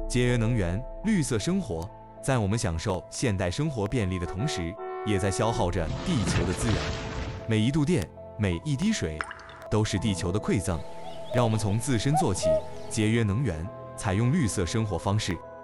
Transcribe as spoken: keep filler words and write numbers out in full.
节约能源、绿色生活，在我们享受现代生活便利的同时，也在消耗着地球的资源。每一度电，每一滴水，都是地球的馈赠。让我们从自身做起，节约能源，采用绿色生活方式，